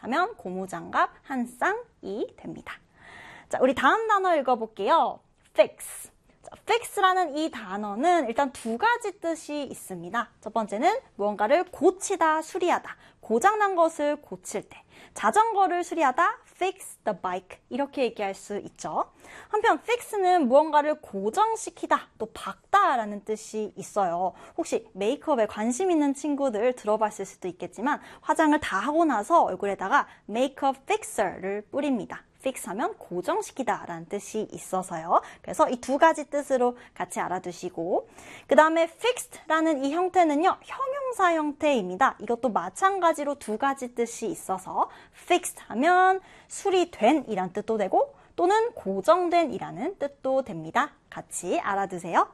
하면 고무장갑 한 쌍이 됩니다. 자, 우리 다음 단어 읽어볼게요. fix. 자, fix라는 이 단어는 일단 두 가지 뜻이 있습니다. 첫 번째는 무언가를 고치다, 수리하다. 고장난 것을 고칠 때. 자전거를 수리하다, fix the bike. 이렇게 얘기할 수 있죠. 한편 fix는 무언가를 고정시키다, 또 박다라는 뜻이 있어요. 혹시 메이크업에 관심 있는 친구들 들어봤을 수도 있겠지만 화장을 다 하고 나서 얼굴에다가 메이크업 픽서를 뿌립니다. fix 하면 고정시키다 라는 뜻이 있어서요. 그래서 이 두 가지 뜻으로 같이 알아두시고 그 다음에 fixed라는 이 형태는요. 형용사 형태입니다. 이것도 마찬가지로 두 가지 뜻이 있어서 fixed 하면 수리된 이란 뜻도 되고 또는 고정된 이라는 뜻도 됩니다. 같이 알아두세요.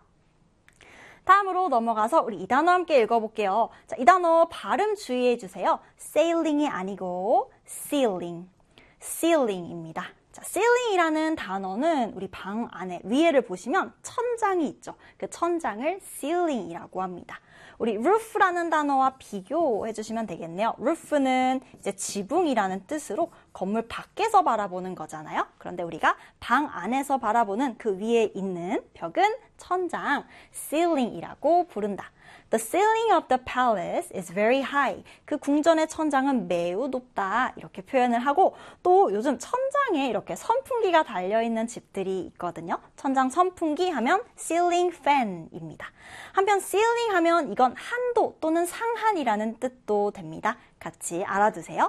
다음으로 넘어가서 우리 이 단어 함께 읽어볼게요. 자, 이 단어 발음 주의해 주세요. sailing이 아니고 sealing. ceiling입니다. 자, ceiling이라는 단어는 우리 방 안에 위에를 보시면 천장이 있죠. 그 천장을 ceiling이라고 합니다. 우리 roof라는 단어와 비교해 주시면 되겠네요. roof는 이제 지붕이라는 뜻으로 건물 밖에서 바라보는 거잖아요. 그런데 우리가 방 안에서 바라보는 그 위에 있는 벽은 천장, ceiling이라고 부른다. The ceiling of the palace is very high. 그 궁전의 천장은 매우 높다. 이렇게 표현을 하고 또 요즘 천장에 이렇게 선풍기가 달려있는 집들이 있거든요. 천장 선풍기 하면 ceiling fan입니다. 한편 ceiling 하면 이건 한도 또는 상한이라는 뜻도 됩니다. 같이 알아두세요.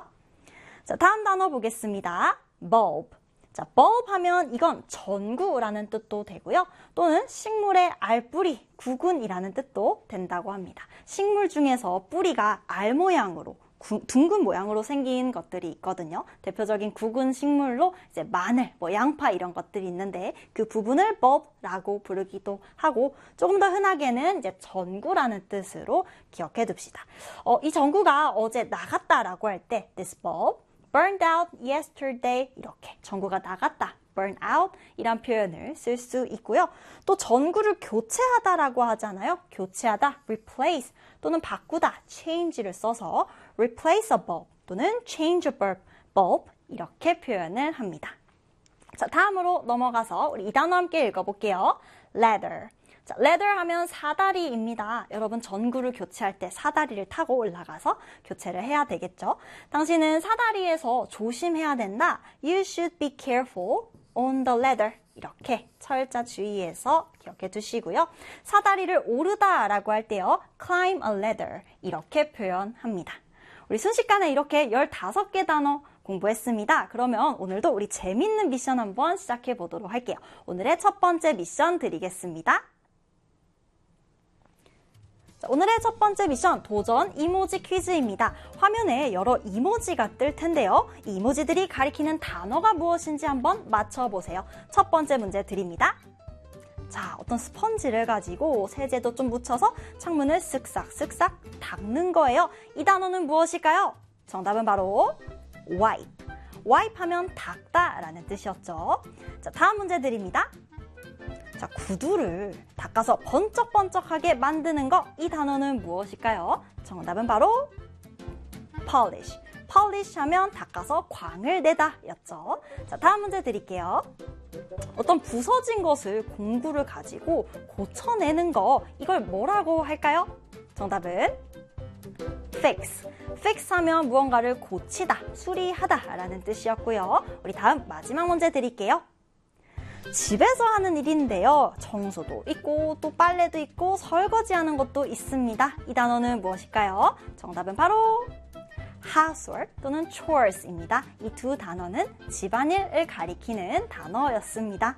자, 다음 단어 보겠습니다. bulb. 자, bulb 하면 이건 전구라는 뜻도 되고요. 또는 식물의 알뿌리, 구근이라는 뜻도 된다고 합니다. 식물 중에서 뿌리가 알 모양으로, 둥근 모양으로 생긴 것들이 있거든요. 대표적인 구근 식물로 이제 마늘, 양파 이런 것들이 있는데 그 부분을 bulb라고 부르기도 하고 조금 더 흔하게는 이제 전구라는 뜻으로 기억해 둡시다. 이 전구가 어제 나갔다라고 할 때 this bulb burned out yesterday 이렇게 전구가 나갔다, burn out 이란 표현을 쓸 수 있고요. 또 전구를 교체하다라고 하잖아요. 교체하다, replace 또는 바꾸다, change를 써서 replace a bulb 또는 change a bulb 이렇게 표현을 합니다. 자, 다음으로 넘어가서 우리 이 단어 함께 읽어볼게요. ladder. 자, ladder 하면 사다리입니다. 여러분 전구를 교체할 때 사다리를 타고 올라가서 교체를 해야 되겠죠. 당신은 사다리에서 조심해야 된다. You should be careful on the ladder. 이렇게 철자 주의해서 기억해 두시고요. 사다리를 오르다 라고 할 때요. climb a ladder 이렇게 표현합니다. 우리 순식간에 이렇게 15개 단어 공부했습니다. 그러면 오늘도 우리 재밌는 미션 한번 시작해 보도록 할게요. 오늘의 첫 번째 미션 드리겠습니다. 오늘의 첫 번째 미션 도전 이모지 퀴즈입니다. 화면에 여러 이모지가 뜰 텐데요. 이 이모지들이 가리키는 단어가 무엇인지 한번 맞춰보세요. 첫 번째 문제 드립니다. 자, 어떤 스펀지를 가지고 세제도 좀 묻혀서 창문을 쓱싹쓱싹 닦는 거예요. 이 단어는 무엇일까요? 정답은 바로 wipe. wipe 하면 닦다 라는 뜻이었죠. 자, 다음 문제 드립니다. 자, 구두를 닦아서 번쩍번쩍하게 만드는 거, 이 단어는 무엇일까요? 정답은 바로 polish. polish 하면 닦아서 광을 내다 였죠. 자, 다음 문제 드릴게요. 어떤 부서진 것을 공구를 가지고 고쳐내는 거, 이걸 뭐라고 할까요? 정답은 fix. fix 하면 무언가를 고치다, 수리하다 라는 뜻이었고요. 우리 다음 마지막 문제 드릴게요. 집에서 하는 일인데요. 청소도 있고 또 빨래도 있고 설거지하는 것도 있습니다. 이 단어는 무엇일까요? 정답은 바로 housework 또는 chores입니다. 이 두 단어는 집안일을 가리키는 단어였습니다.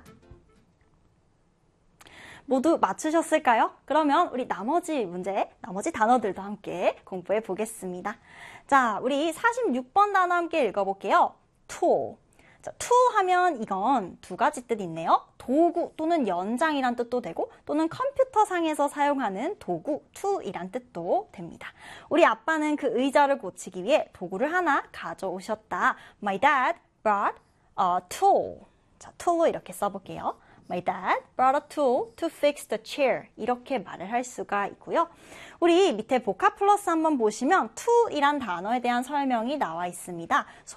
모두 맞추셨을까요? 그러면 우리 나머지 문제, 나머지 단어들도 함께 공부해 보겠습니다. 자, 우리 46번 단어 함께 읽어볼게요. tool. 자, tool 하면 이건 두 가지 뜻이 있네요. 도구 또는 연장이란 뜻도 되고 또는 컴퓨터상에서 사용하는 도구, tool이란 뜻도 됩니다. 우리 아빠는 그 의자를 고치기 위해 도구를 하나 가져오셨다. My dad brought a tool. 자, tool로 이렇게 써볼게요. My dad brought a tool to fix the chair. 이렇게 말을 할 수가 있고요. 우리 밑에 보카 플러스 한번 보시면 to이란 단어에 대한 설명이 나와 있습니다.